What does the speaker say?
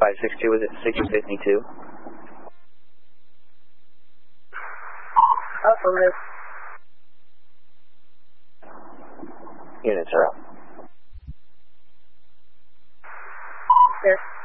562, was it 652? Affirmative. Units are up. Yes.